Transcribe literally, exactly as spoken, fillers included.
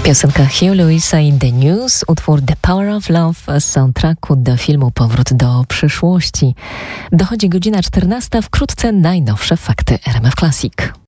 Piosenka Hugh Lewisa i The News, utwór The Power of Love z soundtracku do filmu Powrót do przyszłości. Dochodzi godzina czternasta, wkrótce najnowsze fakty R M F Classic.